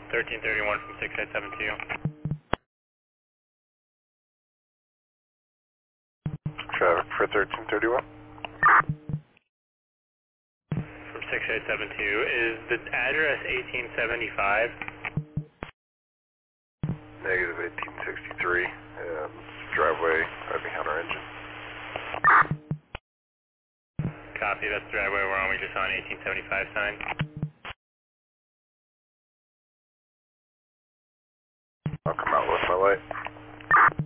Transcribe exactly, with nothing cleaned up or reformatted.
thirteen thirty-one from six eight seven two. Traffic for thirteen thirty-one. From six eight seven two, is the address eighteen seventy-five? Negative eighteen sixty-three. Um, driveway right behind our engine. Copy, that's the driveway we're on. We just saw an eighteen seventy-five sign. I'll come out with my light.